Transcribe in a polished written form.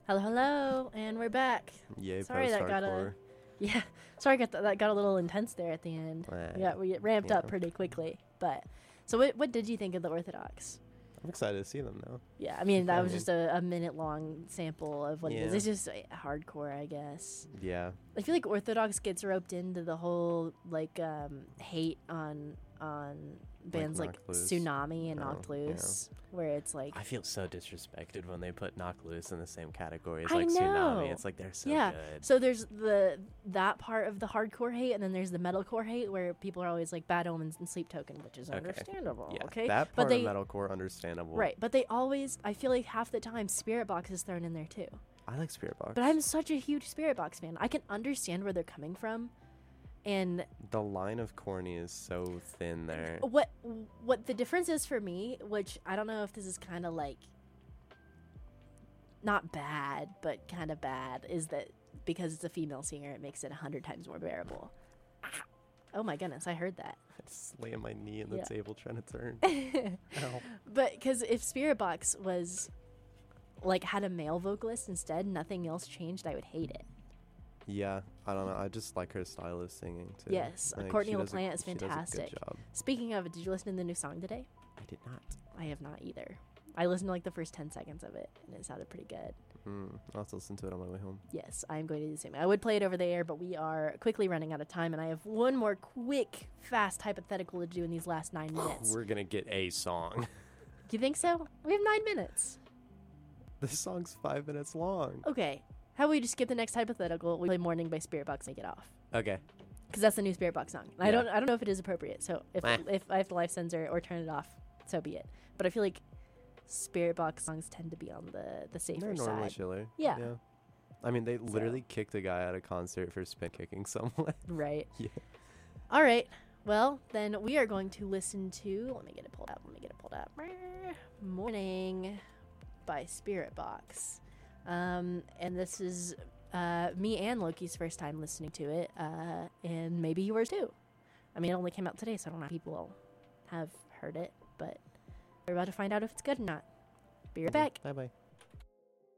Hello, hello, and we're back. Yay, Sorry that got post-hardcore. Yeah, sorry that got a little intense there at the end. We ramped up Yeah. pretty quickly. But so what did you think of the Orthodox? I'm excited to see them now. Yeah, I mean that I was mean- just a minute long sample of what it is. Yeah. It's just hardcore, I guess. Yeah. I feel like Orthodox gets roped into the whole hate on bands like Knocked Loose. Tsunami and Oh, Knocked Loose, where it's like I feel so disrespected when they put Knock Loose in the same category as I like know. Tsunami. It's like they're so yeah. good. So there's that part of the hardcore hate, and then there's the metalcore hate, where people are always like Bad Omens and Sleep Token, which is Okay. understandable. Yeah, Okay, that but part they of metalcore understandable. right, but they always I feel like half the time Spirit Box is thrown in there too. I like Spirit Box. But I'm such a huge Spirit Box fan. I can understand where they're coming from, and The line of corny is so thin there. what the difference is for me, which I don't know if this is kind of like not bad, but kind of bad, is that because it's a female singer, it makes it 100 times more bearable. Oh my goodness, I heard that. I just slammed my knee in the Yeah. table trying to turn. Ow. But because if Spirit Box was like had a male vocalist instead, nothing else changed, I would hate it. Yeah, I don't know. I just like her style of singing too. Yes, I think Courtney she does LaPlante is she does a fantastic. good job. Speaking of, did you listen to the new song today? I did not. I have not either. I listened to like the first 10 seconds of it, and it sounded pretty good. I'll have to listen to it on my way home. Yes, I'm going to do the same. I would play it over the air, but we are quickly running out of time, and I have one more quick, fast hypothetical to do in these last 9 minutes. We're gonna get a song. Do you think so? We have 9 minutes. This song's 5 minutes long. Okay. How about we just skip the next hypothetical? We play Morning by Spirit Box and get off. Okay. Because that's the new Spirit Box song. And I Yeah. don't know if it is appropriate. So if I have to live censor or turn it off, so be it. But I feel like Spirit Box songs tend to be on the safer They're normally side. chiller. Yeah. I mean, they literally kicked a guy at a concert for spin kicking someone. Right. Yeah. All right. Well, then we are going to listen to. Let me get it pulled up. Morning by Spirit Box. And this is me and Loki's first time listening to it, and maybe yours too. I mean, it only came out today, so I don't know if people have heard it, but we're about to find out if it's good or not. Be right back. Bye bye.